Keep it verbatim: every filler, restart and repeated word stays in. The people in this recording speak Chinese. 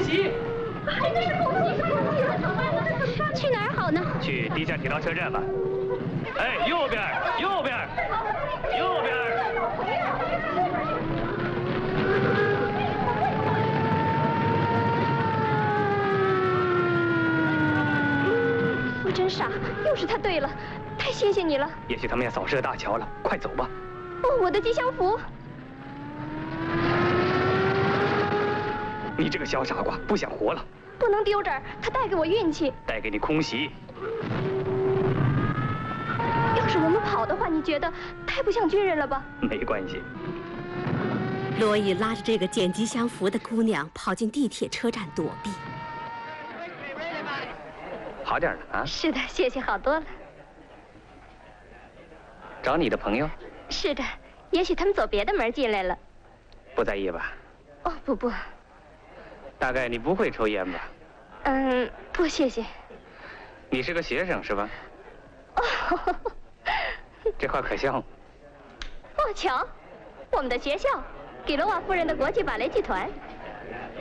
喜！ 还真是恭喜恭喜！那怎么办呢？怎么办？去哪儿好呢？ 去地下铁道车站吧。哎，右边，右边，右边。 我真傻，又是他对了，太谢谢你了。 也许他们要扫射大桥了，快走吧。 哦，我的吉祥符。 你这个小傻瓜，不想活了？ 不能丢这儿，它带给我运气， 带给你空袭。 要是我们跑的话，你觉得太不像军人了吧？ 没关系。 罗伊拉着这个捡吉祥符的姑娘跑进地铁车站躲避。 好点了啊？ 是的，谢谢好多了。 找你的朋友？ 是的，也许他们走别的门进来了。 不在意吧？ 哦，不不。 大概你不会抽烟吧？ 嗯，不，谢谢。 你是个学生是吧？ 哦， 这话可笑吗？ 哦，瞧，我们的学校，给罗瓦夫人的国际芭蕾剧团